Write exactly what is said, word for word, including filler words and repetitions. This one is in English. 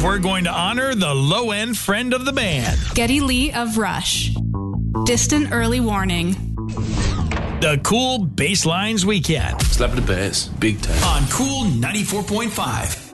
we're going to honor the low-end friend of the band. Geddy Lee of Rush. Distant Early Warning. The Cool Basslines Weekend. Slap the bass, big time. On Cool ninety-four point five.